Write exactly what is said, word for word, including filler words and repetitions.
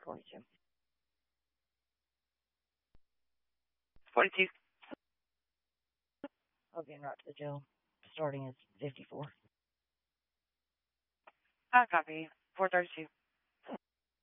forty-two. forty-two. Okay, right to the jail. Starting is fifty-four. I copy. four thirty-two.